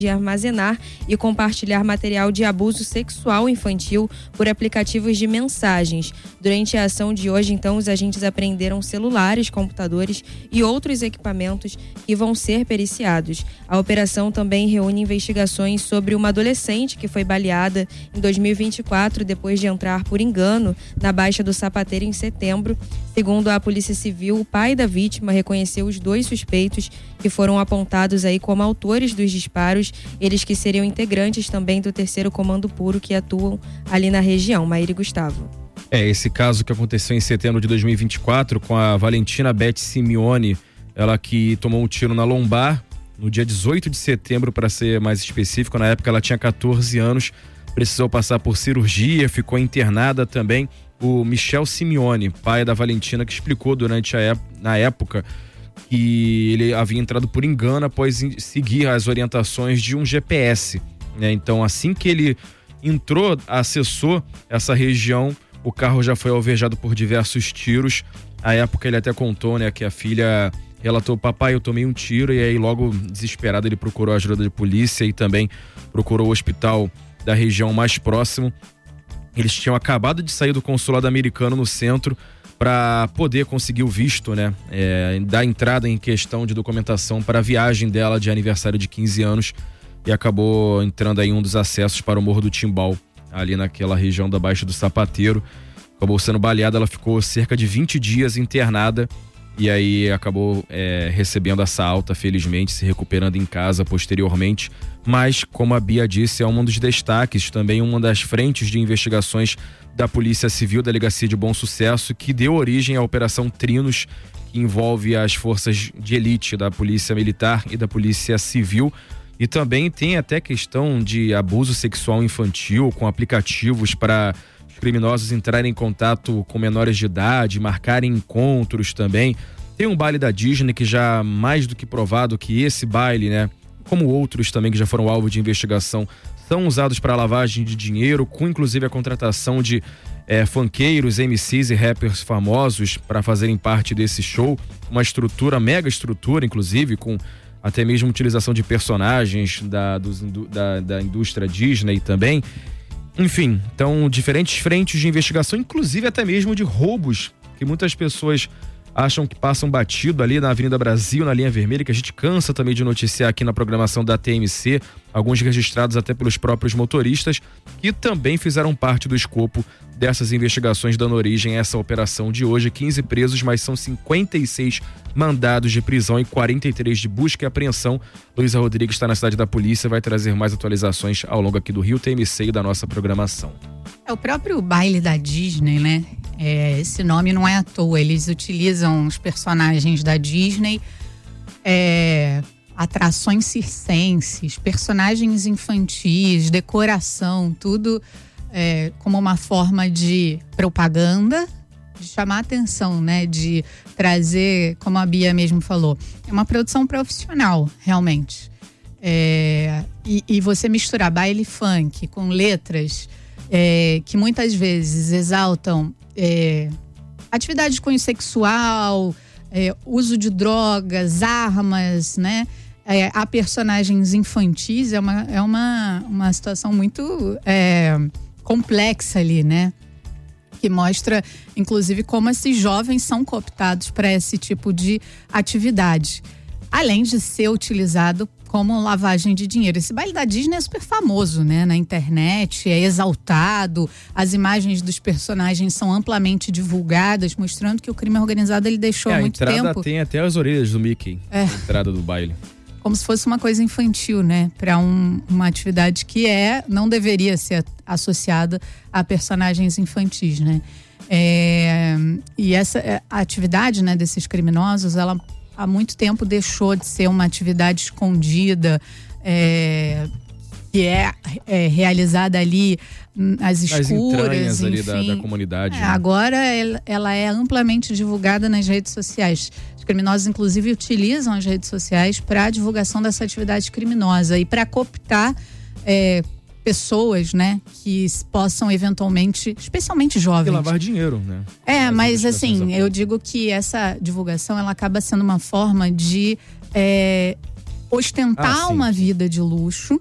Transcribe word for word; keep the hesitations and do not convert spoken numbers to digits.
de armazenar e compartilhar material de abuso sexual infantil por aplicativos de mensagens. Durante a ação de hoje, então, os agentes apreenderam celulares, computadores e outros equipamentos que vão ser periciados. A operação também reúne investigações sobre uma adolescente que foi baleada em dois mil e vinte e quatro depois de entrar por engano na Baixa do Sapateiro em setembro. Segundo a Polícia Civil, o pai da vítima reconheceu os dois suspeitos que foram apontados aí como autores dos disparos, eles que seriam integrantes também do terceiro Comando Puro que atuam ali na região. Maíra e Gustavo. É, esse caso que aconteceu em setembro de dois mil e vinte e quatro com a Valentina Beth Simeone, ela que tomou um tiro na lombar no dia dezoito de setembro, para ser mais específico. Na época ela tinha catorze anos, precisou passar por cirurgia, ficou internada também. O Michel Simeone, pai da Valentina, que explicou durante a época, na época que ele havia entrado por engano após seguir as orientações de um G P S, né? Então, assim que ele entrou, acessou essa região, o carro já foi alvejado por diversos tiros. À época ele até contou, né, que a filha relatou: papai, eu tomei um tiro. E aí, logo desesperado, ele procurou a ajuda de polícia e também procurou o hospital da região mais próximo. Eles tinham acabado de sair do consulado americano no centro para poder conseguir o visto, né, é, da entrada em questão de documentação para a viagem dela de aniversário de quinze anos, e acabou entrando aí um dos acessos para o Morro do Timbal, ali naquela região da Baixa do Sapateiro. Acabou sendo baleada, ela ficou cerca de vinte dias internada e aí acabou é, recebendo essa alta, felizmente, se recuperando em casa posteriormente. Mas, como a Bia disse, é um dos destaques, também uma das frentes de investigações da Polícia Civil, Delegacia de Bom Sucesso, que deu origem à Operação Trinos, que envolve as forças de elite da Polícia Militar e da Polícia Civil. E também tem até questão de abuso sexual infantil, com aplicativos para os criminosos entrarem em contato com menores de idade, marcarem encontros também. Tem um baile da Disney que já mais do que provado que esse baile, né, como outros também que já foram alvo de investigação, são usados para lavagem de dinheiro, com inclusive a contratação de é, funkeiros, M Cs e rappers famosos para fazerem parte desse show. Uma estrutura, mega estrutura, inclusive, com até mesmo utilização de personagens da, dos, da, da indústria Disney também. Enfim, então diferentes frentes de investigação, inclusive até mesmo de roubos, que muitas pessoas acham que passam batido ali na Avenida Brasil, na linha vermelha, que a gente cansa também de noticiar aqui na programação da T M C, alguns registrados até pelos próprios motoristas, que também fizeram parte do escopo dessas investigações, dando origem a essa operação de hoje. quinze presos, mas são cinquenta e seis mandados de prisão e quarenta e três de busca e apreensão. Luísa Rodrigues está na cidade da polícia, vai trazer mais atualizações ao longo aqui do Rio T M C e da nossa programação. É o próprio baile da Disney, né? É, esse nome não é à toa, eles utilizam os personagens da Disney, é, atrações circenses, personagens infantis, decoração, tudo é, como uma forma de propaganda, de chamar a atenção, né? De trazer, como a Bia mesmo falou, é uma produção profissional, realmente. É, e, e você misturar baile funk com letras é, que muitas vezes exaltam É, atividade de cunho sexual, é, uso de drogas, armas, né? É, há personagens infantis, é uma, é uma, uma situação muito é, complexa ali, né? Que mostra, inclusive, como esses jovens são cooptados para esse tipo de atividade. Além de ser utilizado como lavagem de dinheiro. Esse baile da Disney é super famoso, né? Na internet, é exaltado, as imagens dos personagens são amplamente divulgadas, mostrando que o crime organizado ele deixou é, há muito tempo. A entrada tempo. tem até as orelhas do Mickey, é. A entrada do baile. Como se fosse uma coisa infantil, né? Para um, uma atividade que é, não deveria ser associada a personagens infantis, né? É, e essa a atividade, né, desses criminosos, ela há muito tempo deixou de ser uma atividade escondida, é, que é, é realizada ali nas escuras, enfim. Ali da, da comunidade. É, né? Agora ela, ela é amplamente divulgada nas redes sociais. Os criminosos, inclusive, utilizam as redes sociais para a divulgação dessa atividade criminosa e para cooptar é, pessoas, né, que possam eventualmente, especialmente jovens. E lavar dinheiro, né? É, As mas assim, eu digo que essa divulgação ela acaba sendo uma forma de é, ostentar Ah, sim, uma sim. vida de luxo,